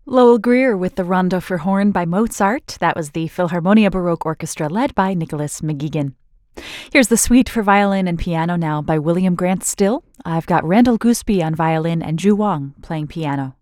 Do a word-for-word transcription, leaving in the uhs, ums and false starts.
Lowell Greer with the Rondo for Horn by Mozart. That was the Philharmonia Baroque Orchestra led by Nicholas McGuigan. Here's the Suite for Violin and Piano now by William Grant Still. I've got Randall Gooseby on violin and Zhu Wang playing piano.